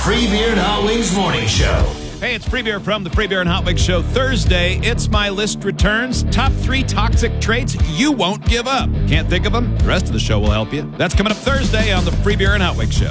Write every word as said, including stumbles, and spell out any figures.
Free Beer and Hot Wings Morning Show. Hey, it's Free Beer from the Free Beer and Hot Wings Show. Thursday, It's My List returns. Top three toxic traits you won't give up. Can't think of them? The rest of the show will help you. That's coming up Thursday on the Free Beer and Hot Wings Show.